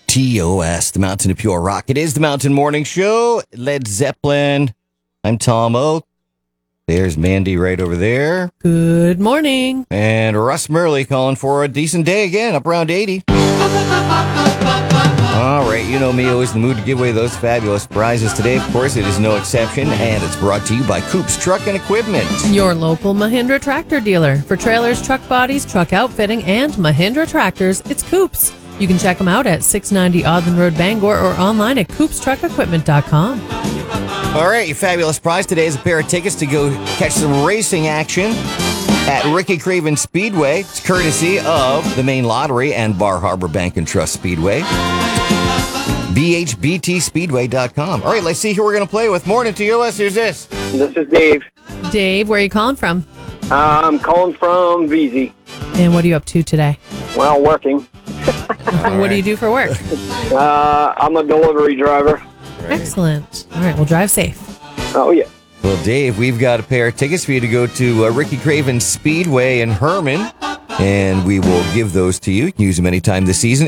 TOS, the Mountain of Pure Rock. It is the Mountain Morning Show. Led Zeppelin. I'm Tom Oak. There's Mandy right over there. Good morning. And Russ Murley calling for a decent day again, up around 80. All right, you know me, always in the mood to give away those fabulous prizes. Today, of course, it is no exception, and it's brought to you by Coops Truck and Equipment. Your local Mahindra tractor dealer. For trailers, truck bodies, truck outfitting, and Mahindra tractors, it's Coops. You can check them out at 690 Audland Road, Bangor, or online at coopstruckequipment.com. All right, your fabulous prize today is a pair of tickets to go catch some racing action at Ricky Craven Speedway. It's courtesy of the Maine Lottery and Bar Harbor Bank and Trust Speedway. BHBTSpeedway.com. All right, let's see who we're going to play with. Morning to you. Who's this? This is Dave. Dave, where are you calling from? I'm calling from VZ. And what are you up to today? Well, working. What do you do for work? I'm a delivery driver. Excellent. All right, well, drive safe. Oh, yeah. Well, Dave, we've got a pair of tickets for you to go to Ricky Craven Speedway in Herman, and we will give those to you. You can use them anytime this season.